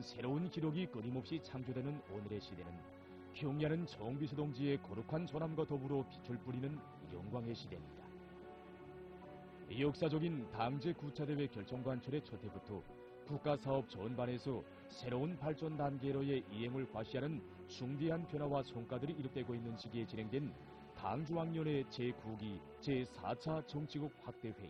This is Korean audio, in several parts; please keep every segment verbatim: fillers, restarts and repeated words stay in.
새로운 기록이 끊임없이 창조되는 오늘의 시대는 경의하는 정비서 동지의 거룩한 전함과 더불어 빛을 뿌리는 영광의 시대입니다. 역사적인 당제 구 차 대회 결정관철의 첫 해부터 국가사업 전반에서 새로운 발전 단계로의 이행을 과시하는 중대한 변화와 성과들이 이룩되고 있는 시기에 진행된 당주왕년의 제구 기 제사 차 정치국 확대회의.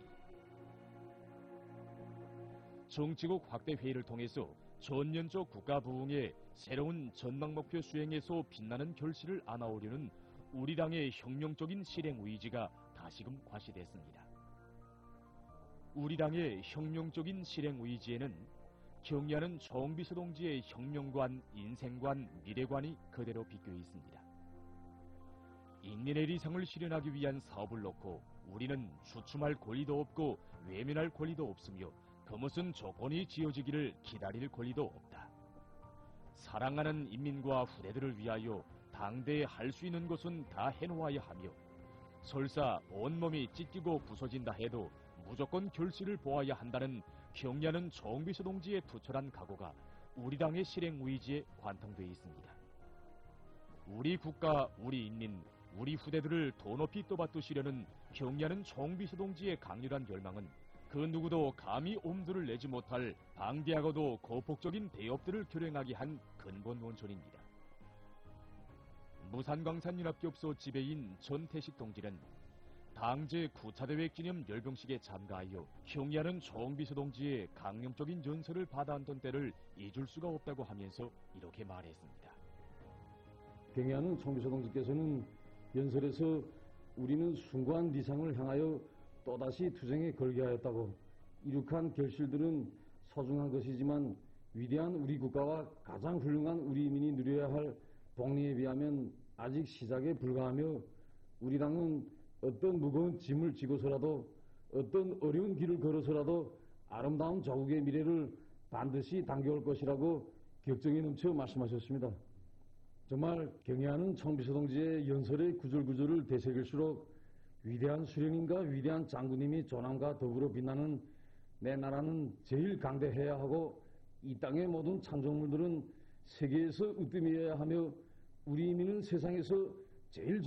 정치국 확대회의를 통해서 전년적 국가부흥의 새로운 전망목표 수행에서 빛나는 결실을 안아오려는 우리 당의 혁명적인 실행 의지가 다시금 과시됐습니다. 우리 당의 혁명적인 실행 의지에는 경의하는 정비서 동지의 혁명관, 인생관, 미래관이 그대로 비껴 있습니다. 인민의 리상을 실현하기 위한 사업을 놓고 우리는 주춤할 권리도 없고 외면할 권리도 없으며 그 무슨 조건이 지어지기를 기다릴 권리도 없다. 사랑하는 인민과 후대들을 위하여 당대에 할 수 있는 것은 다 해놓아야 하며 설사 온몸이 찢기고 부서진다 해도 무조건 결실을 보아야 한다는 경의하는 정비서 동지의 투철한 각오가 우리 당의 실행 의지에 관통되어 있습니다. 우리 국가, 우리 인민, 우리 후대들을 더 높이 떠받드시려는 경의하는 정비서 동지의 강렬한 열망은 그 누구도 감히 엄두를 내지 못할 방대하고도 거폭적인 대업들을 결행하게 한 근본 원천입니다. 무산광산연합기업소 지배인 전태식 동지는 당제 구 차 대회 기념 열병식에 참가하여 경의하는 정비서 동지의 강령적인 연설을 받아안던 때를 잊을 수가 없다고 하면서 이렇게 말했습니다. 경의하는 정비서 동지께서는 연설에서 우리는 숭고한 리상을 향하여 또다시 투쟁에 걸게하였다고, 이룩한 결실들은 소중한 것이지만 위대한 우리 국가와 가장 훌륭한 우리 인민이 누려야 할 복리에 비하면 아직 시작에 불과하며 우리 당은 어떤 무거운 짐을 지고서라도 어떤 어려운 길을 걸어서라도 아름다운 조국의 미래를 반드시 당겨올 것이라고 격정이 넘쳐 말씀하셨습니다. 정말 경의하는 정비서 동지의 연설의 구절구절을 되새길수록 위대한 수령님과 위대한 장군님이 존함과 더불어 빛나는 내 나라는 제일 강대해야 하고 이 땅의 모든 창조물들은 세계에서 으뜸이어야 하며 우리 인민은 세상에서 제일